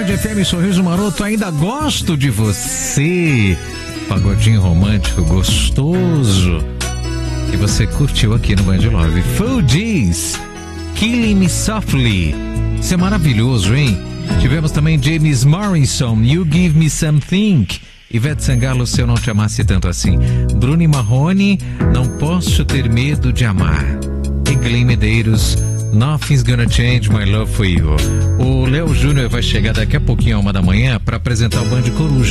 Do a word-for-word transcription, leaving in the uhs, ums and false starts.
Band F M, Sorriso Maroto, ainda gosto de você. Pagodinho romântico, gostoso. E você curtiu aqui no Band Love. Fugees, Killing Me Softly. Isso é maravilhoso, hein? Tivemos também James Morrison, You Give Me Something. Ivete Sangalo, Se Eu Não Te Amasse Tanto Assim. Bruno e Marrone, Não Posso Ter Medo de Amar. E Glenn Medeiros, Nothing's Gonna Change My Love For You. O Léo Júnior vai chegar daqui a pouquinho, a uma da manhã, para apresentar o Band Coruja.